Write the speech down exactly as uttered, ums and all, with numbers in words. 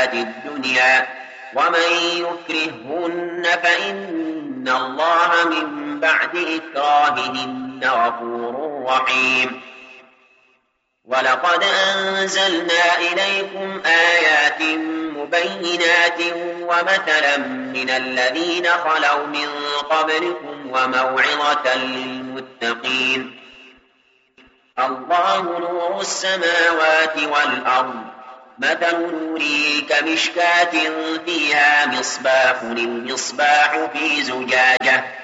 الحياة الدنيا ومن يكرههن فإن الله من بعد إكراههن غفور رحيم. ولقد أنزلنا إليكم آيات مبينات ومثلا من الذين خلوا من قبلكم وموعظة للمتقين. الله نور السماوات والأرض، مثل نوره كمشكاة فيها مصباح، المصباح في زجاجة